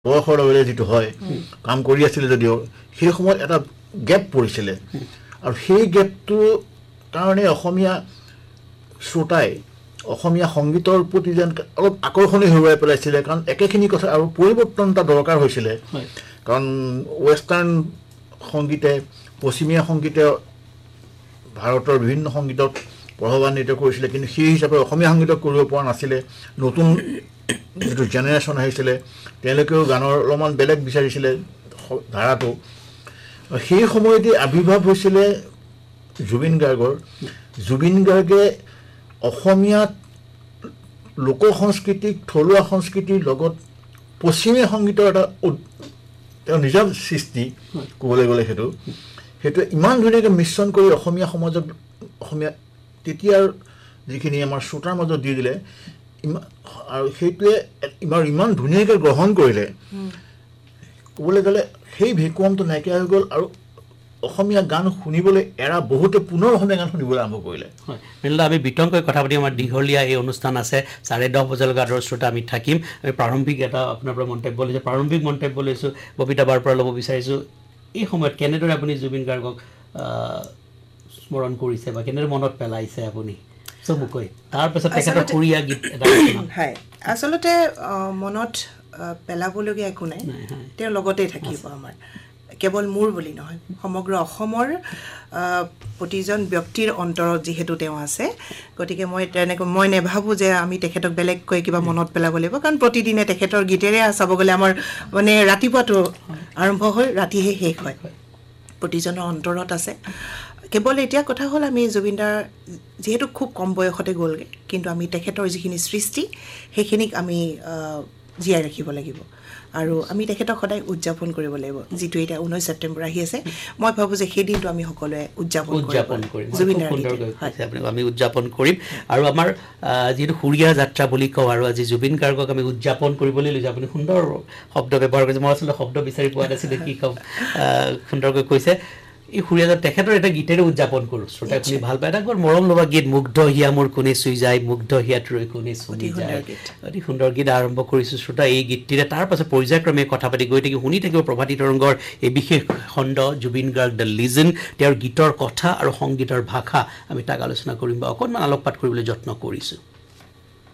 বয়সৰ লগে যিটো হয় কাম কৰি আছিলে যদিও সেই সময়ত এটা গেপ পৰিছিলে আৰু সেই গেপটোৰ কাৰণে অসমীয়া শ্ৰোতাই অসমীয়া সংগীতৰ প্ৰতি যেন অলপ আকৰ্ষণীয় হেৰুৱাই পেলাইছিলে কাৰণ একেখিনি কথা আৰু পৰিৱৰ্তন এটা দৰকাৰ হৈছিলে কাৰণ ৱেষ্টাৰ্ণ সংগীতে পশ্চিমীয়া সংগীতে ভাৰতৰ বিভিন্ন সংগীতক প্ৰভাৱান্বিত কৰিছিলে কিন্তু সেই হিচাপে অসমীয়া সংগীতক কৰিব পৰা নাছিলে নতুন যিটো জেনেৰেশ্যন আহিছিলে তেওঁলোকেও গানৰ অলপমান বেলেগ বিচাৰিছিলে ধাৰাটো সেই সময়তে আৱিৰ্ভাৱ হৈছিলে জুবিন গাৰ্গে অসমীয়া লোক সংস্কৃতিক থলুৱা সংস্কৃতিৰ লগত পশ্চিমীয়া সংগীতৰ এটা তেওঁ নিজৰ সৃষ্টি ক'বলৈ গ'লে সেইটো ইমান ধুনীয়াকৈ মিশ্ৰণ কৰি অসমীয়া সমাজত অসমীয়া তেতিয়াৰ যিখিনি আমাৰ শ্ৰোতাৰ মাজত দি দিলে আৰু সেইটোৱে ইমান ধুনীয়াকৈ গ্ৰহণ কৰিলে ক'বলৈ গ'লে সেই ভেকুৱামটো নাইকিয়া হৈ গ'ল আৰু অসমীয়া গান শুনিবলৈ এৰা বহুতে পুনৰ অসমীয়া গান শুনিবলৈ আৰম্ভ কৰিলে হয় মেলদা আমি বিতংকৈ কথা পাতি আমাৰ দীঘলীয়া এই অনুষ্ঠান আছে 10:30 বজালৈকে আদৰ শ্ৰোতা আমি থাকিম আমি প্ৰাৰম্ভিক এটা আপোনাৰ পৰা মন্তব্য লৈছোঁ প্ৰাৰম্ভিক মন্তব্য লৈছোঁ ববিতা বাৰ পৰা ল'ব বিচাৰিছোঁ এই সময়ত কেনেদৰে আপুনি জুবিন গাৰ্গক স্মৰণ কৰিছে বা কেনেদৰে মনত পেলাইছে আপুনি চমুকৈ তাৰপিছত তেখেতৰ সুৰীয়া গীত এটা হয় আচলতে মনত পেলাবলগীয়া একো নাই তেওঁৰ লগতে থাকিব আমাৰ কেৱল মোৰ বুলি নহয় সমগ্ৰ অসমৰ প্ৰতিজন ব্যক্তিৰ অন্তৰত যিহেতু তেওঁ আছে গতিকে মই নেভাবোঁ যে আমি তেখেতক বেলেগকৈ কিবা মনত পেলাব লাগিব কাৰণ প্ৰতিদিনে তেখেতৰ গীতেৰে চাব গ'লে আমাৰ মানে ৰাতিপুৱাটো আৰম্ভ হৈ ৰাতিহে শেষ হয় প্ৰতিজনৰ অন্তৰত আছে কেৱল এতিয়া কথা হ'ল আমি জুবিনদাৰ যিহেতু খুব কম বয়সতে গ'লগৈ কিন্তু আমি তেখেতৰ যিখিনি সৃষ্টি সেইখিনিক আমি জীয়াই ৰাখিব লাগিব আৰু আমি তেখেতক সদায় উদযাপন কৰিব লাগিব যিটো এতিয়া 19 ছেপ্টেম্বৰ আহি আছে মই ভাবোঁ যে সেই দিনটো আমি সকলোৱে উদযাপন কৰিম আমি উদযাপন কৰিম আৰু আমাৰ যিটো সুৰীয়া যাত্ৰা বুলি কওঁ আৰু আজি জুবিন গাৰ্গক আমি উদযাপন কৰিবলৈ লৈছোঁ আপুনি সুন্দৰ শব্দ ব্যৱহাৰ কৰিছে মই আচলতে শব্দ বিচাৰি পোৱা নাছিলোঁ কি ক'ম সুন্দৰকৈ কৈছে এই সুৰীয়া তেখেতৰ এটা গীতেৰে উদযাপন কৰোঁ শ্ৰোতাই শুনি ভাল পায় এটা বৰ মৰম লগা গীত মুগ্ধ হিয়া মোৰ কোনে চুই যায় মুগ্ধ হিয়াত ৰৈ কোনে চুই যায় অতি সুন্দৰ গীত আৰম্ভ কৰিছোঁ শ্ৰোতা এই গীতটিৰে তাৰপাছত পৰ্যায়ক্ৰমে কথা পাতি গৈ থাকি শুনি থাকিব প্ৰভাতী তৰংগৰ এই বিশেষ খণ্ড জুবিন গাৰ্গ দ্য লিজেণ্ড তেওঁৰ গীতৰ কথা আৰু সংগীতৰ ভাষা আমি তাক আলোচনা কৰিম বা অকণমান আলোকপাত কৰিবলৈ যত্ন কৰিছোঁ